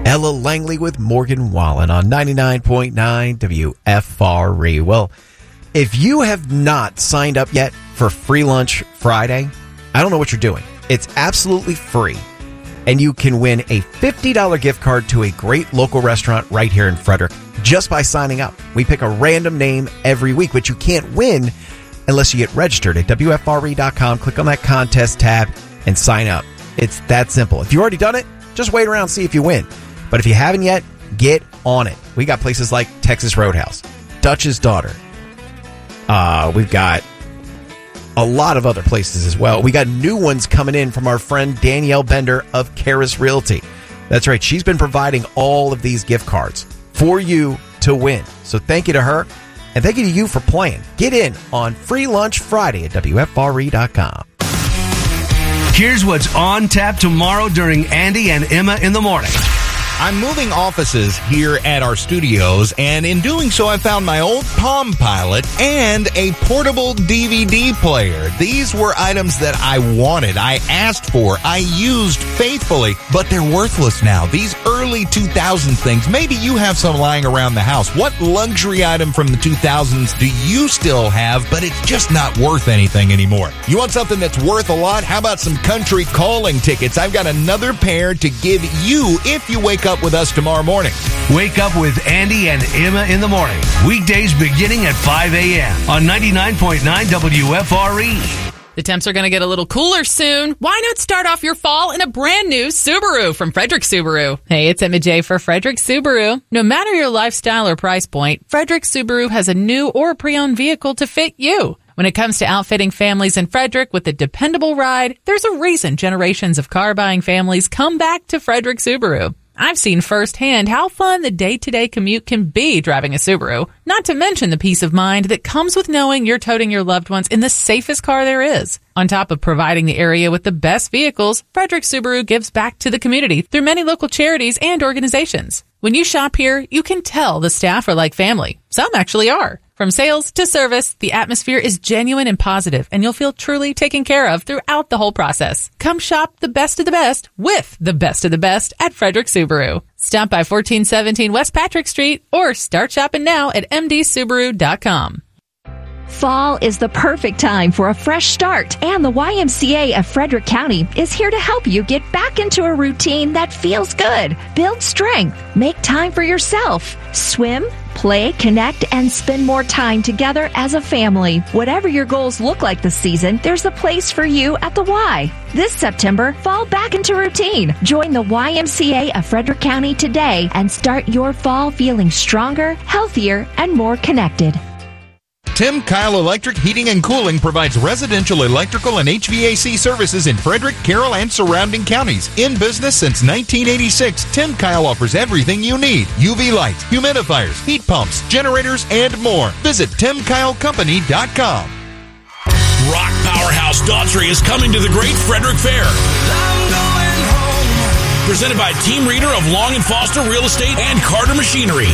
Ella Langley with Morgan Wallen on 99.9 WFRE. Well, if you have not signed up yet for Free Lunch Friday, I don't know what you're doing. It's absolutely free. And you can win a $50 gift card to a great local restaurant right here in Frederick just by signing up. We pick a random name every week, but you can't win unless you get registered at WFRE.com. Click on that contest tab and sign up. It's that simple. If you've already done it, just wait around and see if you win. But if you haven't yet, get on it. We got places like Texas Roadhouse, Dutch's Daughter. We've got a lot of other places as well. We got new ones coming in from our friend Danielle Bender of Karis Realty. That's right. She's been providing all of these gift cards for you to win. So thank you to her, and thank you to you for playing. Get in on Free Lunch Friday at WFRE.com. Here's what's on tap tomorrow during Andy and Emma in the Morning. I'm moving offices here at our studios, and in doing so, I found my old Palm Pilot and a portable DVD player. These were items that I wanted, I asked for, I used faithfully, but they're worthless now. These early 2000s things, maybe you have some lying around the house. What luxury item from the 2000s do you still have, but it's just not worth anything anymore? You want something that's worth a lot? How about some country calling tickets? I've got another pair to give you if you wake up with us tomorrow morning. Wake up with Andy and Emma in the morning. Weekdays beginning at 5 a.m. on 99.9 WFRE. The temps are going to get a little cooler soon. Why not start off your fall in a brand new Subaru from Frederick Subaru? Hey, it's Emma J for Frederick Subaru. No matter your lifestyle or price point, Frederick Subaru has a new or pre-owned vehicle to fit you. When it comes to outfitting families in Frederick with a dependable ride, there's a reason generations of car-buying families come back to Frederick Subaru. I've seen firsthand how fun the day-to-day commute can be driving a Subaru, not to mention the peace of mind that comes with knowing you're toting your loved ones in the safest car there is. On top of providing the area with the best vehicles, Frederick Subaru gives back to the community through many local charities and organizations. When you shop here, you can tell the staff are like family. Some actually are. From sales to service, the atmosphere is genuine and positive, and you'll feel truly taken care of throughout the whole process. Come shop the best of the best with the best of the best at Frederick Subaru. Stop by 1417 West Patrick Street or start shopping now at mdsubaru.com. Fall is the perfect time for a fresh start, and the YMCA of Frederick County is here to help you get back into a routine that feels good. Build strength, make time for yourself, swim, play, connect, and spend more time together as a family. Whatever your goals look like this season, there's a place for you at the Y. This September, fall back into routine. Join the YMCA of Frederick County today and start your fall feeling stronger, healthier, and more connected. Tim Kyle Electric Heating and Cooling provides residential electrical and HVAC services in Frederick, Carroll, and surrounding counties. In business since 1986, Tim Kyle offers everything you need. UV lights, humidifiers, heat pumps, generators, and more. Visit TimKyleCompany.com. Rock powerhouse Daughtry is coming to the Great Frederick Fair. I'm going home. Presented by Team Reader of Long & Foster Real Estate and Carter Machinery.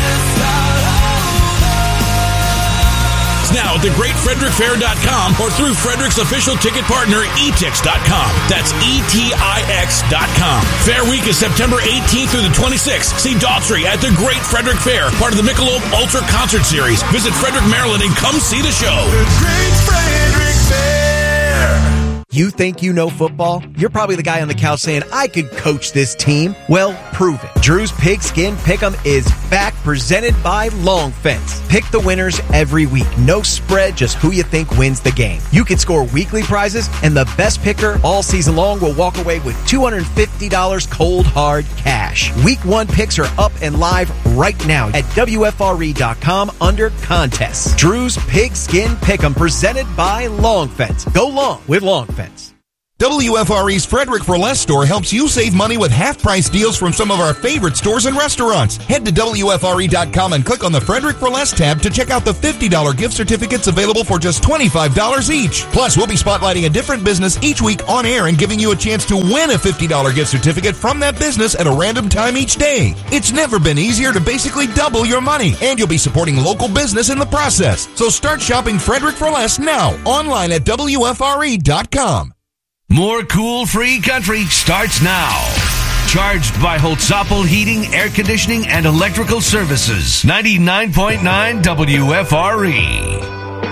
Now at thegreatfrederickfair.com or through Frederick's official ticket partner, etix.com. That's ETIX.com. Fair week is September 18th through the 26th. See Daughtry at the Great Frederick Fair, part of the Michelob Ultra Concert Series. Visit Frederick, Maryland, and come see the show. The Great Frederick Fair. You think you know football? You're probably the guy on the couch saying, I could coach this team. Well, prove it. Drew's Pigskin Pick'em is back, presented by Long Fence. Pick the winners every week. No spread, just who you think wins the game. You can score weekly prizes, and the best picker all season long will walk away with $250 cold hard cash. Week 1 picks are up and live right now at WFRE.com under contests. Drew's Pigskin Pick'em, presented by Long Fence. Go long with Long Fence. WFRE's Frederick for Less store helps you save money with half-price deals from some of our favorite stores and restaurants. Head to WFRE.com and click on the Frederick for Less tab to check out the $50 gift certificates available for just $25 each. Plus, we'll be spotlighting a different business each week on air and giving you a chance to win a $50 gift certificate from that business at a random time each day. It's never been easier to basically double your money, and you'll be supporting local business in the process. So start shopping Frederick for Less now, online at WFRE.com. More cool free country starts now. Charged by Holtzapfel Heating, Air Conditioning, and Electrical Services. 99.9 WFRE.